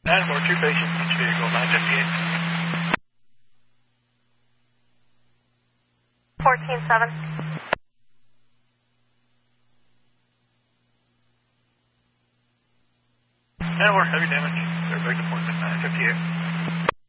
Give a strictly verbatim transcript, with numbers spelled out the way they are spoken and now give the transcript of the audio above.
nine four, two patients, each vehicle, nine fifty-eight. fourteen seven. nine four, heavy damage. They're back to appointment, nine fifty-eight.